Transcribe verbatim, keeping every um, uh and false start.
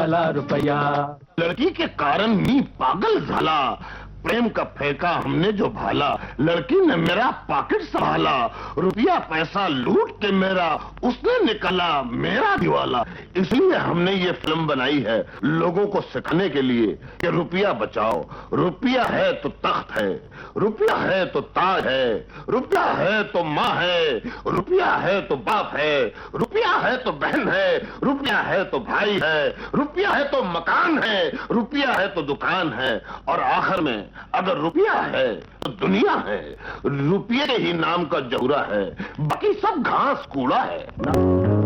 झाला रुपया। लड़की के कारण मी पागल झाला, प्रेम का फेंका हमने जो भाला, लड़की ने मेरा पॉकेट संभाला, रुपया पैसा लूट के मेरा उसने निकाला मेरा दिवाला। इसलिए हमने ये फिल्म बनाई है लोगों को सिखाने के लिए कि रुपया बचाओ। रुपया है तो तख्त है, रुपया है तो ताज है, रुपया है तो माँ है, रुपया है तो बाप है, रुपया है तो बहन है, रुपया है तो भाई है, रुपया है तो मकान है, रुपया है तो दुकान है, और आखिर में अगर रुपया है तो दुनिया है। रुपये ही नाम का जौहरा है, बाकी सब घास कूड़ा है।